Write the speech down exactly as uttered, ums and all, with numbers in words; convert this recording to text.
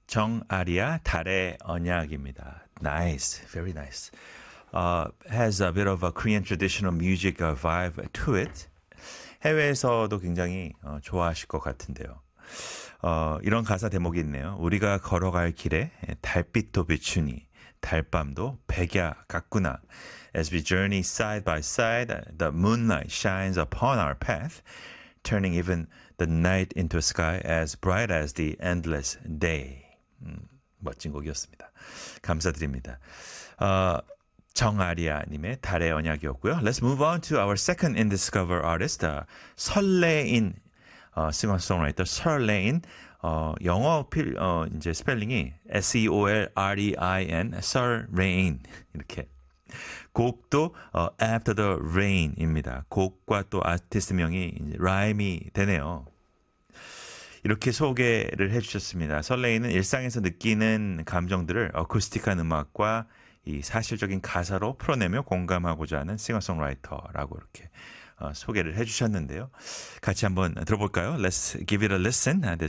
정아리아 달의 언약입니다. Nice, very nice. Uh, has a bit of a Korean traditional music uh, vibe to it. 해외에서도 굉장히 어, 좋아하실 것 같은데요. 어, 이런 가사 대목이 있네요. 우리가 걸어갈 길에 달빛도 비추니 달밤도 백야 같구나. As we journey side by side, the moonlight shines upon our path, turning even the night into a sky as bright as the endless day. 음, 멋진 곡이었습니다. 감사드립니다. 어, 정아리아님의 달의 언약이었고요. Let's move on to our second indiscover artist, uh, 설레인 어, 싱어송라이터 설레인. 어, 영어 필, 어, 이제 스펠링이 S-E-O-L-R-E-I-N, 설레인 이렇게. 곡도 어, After the Rain입니다. 곡과 또 아티스트명이 이제 라임이 되네요. 이렇게 소개를 해주셨습니다. 설레이는 일상에서 느끼는 감정들을 어쿠스틱한 음악과 이 사실적인 가사로 풀어내며 공감하고자 하는 싱어송라이터라고 이렇게 어, 소개를 해주셨는데요. 같이 한번 들어볼까요? Let's give it a listen.